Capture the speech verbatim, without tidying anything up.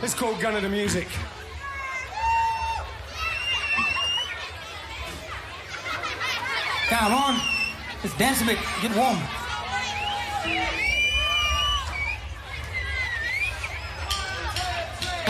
It's called Gun of the Music. Come on, let's dance a bit, get warm.